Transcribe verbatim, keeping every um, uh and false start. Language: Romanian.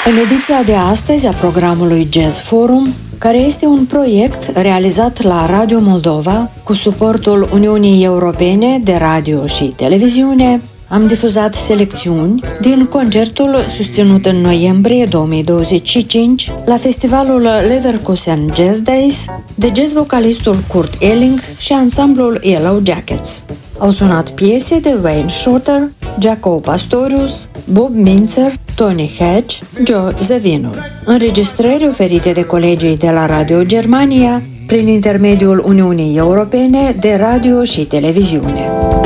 În ediția de astăzi a programului Jazz Forum, care este un proiect realizat la Radio Moldova cu suportul Uniunii Europene de Radio și Televiziune, am difuzat selecțiuni din concertul susținut în noiembrie două mii douăzeci și cinci la festivalul Leverkusen Jazz Days de jazz vocalistul Kurt Elling și ansamblul Yellow Jackets. Au sunat piese de Wayne Shorter, Jaco Pastorius, Bob Mintzer, Tony Hatch, Joe Zawinul. Înregistrări oferite de colegii de la Radio Germania prin intermediul Uniunii Europene de Radio și Televiziune.